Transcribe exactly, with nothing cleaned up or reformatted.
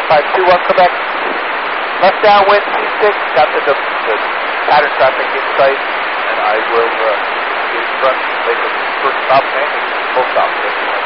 five two one, Quebec. Left downwind, T six, got the, the, the pattern traffic in sight, and I will uh, be in front, make the first stop landing, full stop.